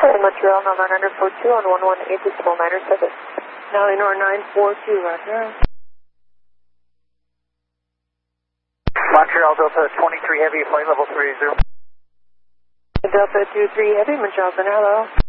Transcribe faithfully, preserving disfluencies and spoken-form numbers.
Montreal, nine nine four two on one one eight decimal nine seven. Eleanor nine four two, roger. Montreal Delta twenty-three Heavy, flight level three zero. Delta two three Heavy, Montreal Center, hello.